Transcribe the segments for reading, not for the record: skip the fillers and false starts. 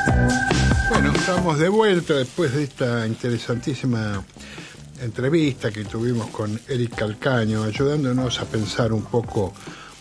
Bueno, estamos de vuelta después de esta interesantísima entrevista que tuvimos con Eric Calcaño, ayudándonos a pensar un poco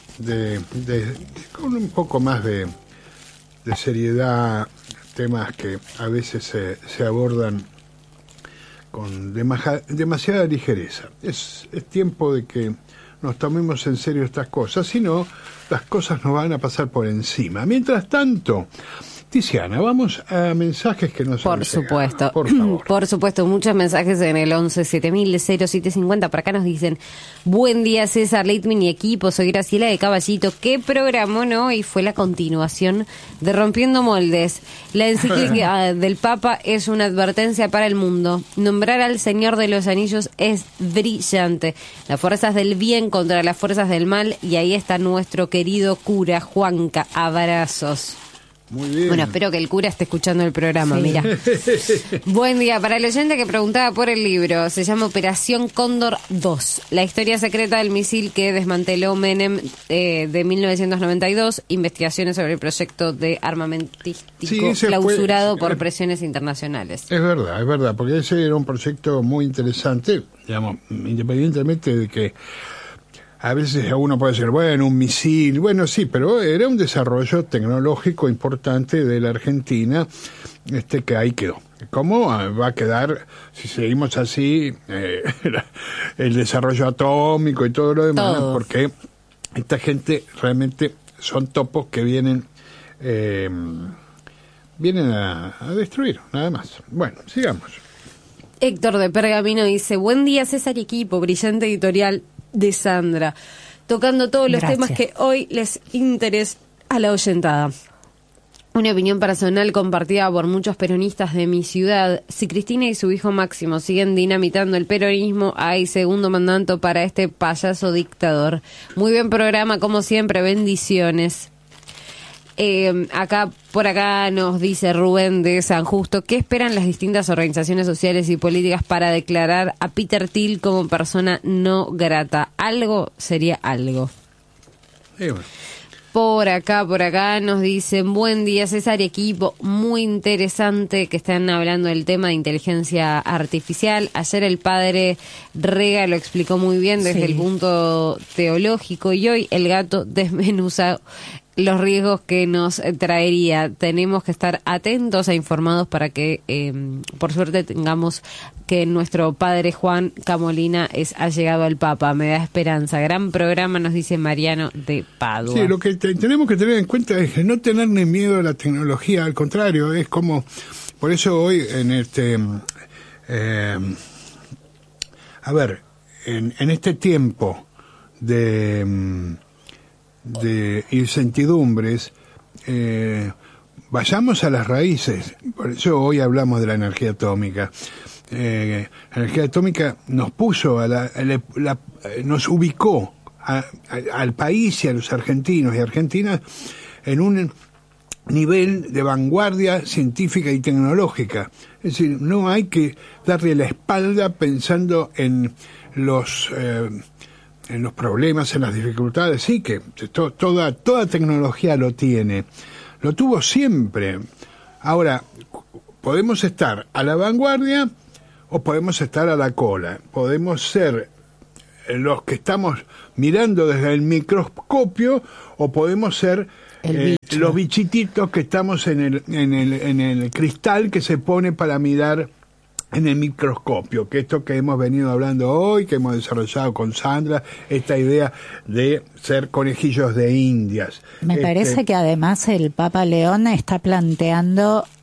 con un poco más de seriedad, temas que a veces se abordan con demasiada ligereza. Es tiempo de que nos tomemos en serio estas cosas, si no, las cosas nos van a pasar por encima. Mientras tanto, Tiziana, vamos a mensajes que nos han llegado. Supuesto. Por favor. Por supuesto, muchos mensajes en el 11-7000-0750. Por acá nos dicen: buen día, César, Leitmin y equipo. Soy Graciela de Caballito. ¿Qué programón hoy? Fue la continuación de Rompiendo Moldes. La encíclica del Papa es una advertencia para el mundo. Nombrar al Señor de los Anillos es brillante. Las fuerzas del bien contra las fuerzas del mal. Y ahí está nuestro querido cura Juanca. Abrazos. Muy bien. Bueno, espero que el cura esté escuchando el programa, Sí. mira. Buen día. Para el oyente que preguntaba por el libro, se llama Operación Cóndor 2, la historia secreta del misil que desmanteló Menem de 1992, investigaciones sobre el proyecto de armamentístico Sí, ese clausurado fue- por presiones internacionales. Es verdad, porque ese era un proyecto muy interesante, digamos, independientemente de que a veces uno puede decir, bueno, un misil, bueno, sí, pero era un desarrollo tecnológico importante de la Argentina, que ahí quedó. ¿Cómo va a quedar, si seguimos así, el desarrollo atómico y todo lo demás? Todo. Porque esta gente realmente son topos que vienen a destruir, nada más. Bueno, sigamos. Héctor de Pergamino dice: buen día, César y equipo, brillante editorial de Sandra, tocando todos los Gracias. temas que hoy les interesa a la oyentada. Una opinión personal compartida por muchos peronistas de mi ciudad: si Cristina y su hijo Máximo siguen dinamitando el peronismo, hay segundo mandato para este payaso dictador. Muy buen programa, como siempre, bendiciones. Por acá nos dice Rubén de San Justo: ¿qué esperan las distintas organizaciones sociales y políticas para declarar a Peter Thiel como persona no grata? Algo sería algo. Y bueno. Por acá nos dicen: buen día, César y equipo, muy interesante que están hablando del tema de inteligencia artificial. Ayer el padre Rega lo explicó muy bien desde el punto teológico y hoy el gato desmenuza los riesgos que nos traería. Tenemos que estar atentos e informados para que, por suerte, tengamos que nuestro padre Juan Camolina ha llegado al Papa. Me da esperanza. Gran programa, nos dice Mariano de Padua. Sí, lo que tenemos que tener en cuenta es no tenerle miedo a la tecnología, al contrario, es como, por eso hoy en en este tiempo de incertidumbres, vayamos a las raíces. Por eso hoy hablamos de la energía atómica. La energía atómica nos puso nos ubicó al país y a los argentinos y argentinas en un nivel de vanguardia científica y tecnológica. Es decir, no hay que darle la espalda pensando en los problemas, en las dificultades. Sí, que toda tecnología lo tiene, lo tuvo siempre. Ahora, podemos estar a la vanguardia o podemos estar a la cola. Podemos ser los que estamos mirando desde el microscopio o podemos ser los bichititos que estamos en el cristal que se pone para mirar en el microscopio, que esto que hemos venido hablando hoy, que hemos desarrollado con Sandra, esta idea de ser conejillos de indias. Me parece que además el Papa León está planteando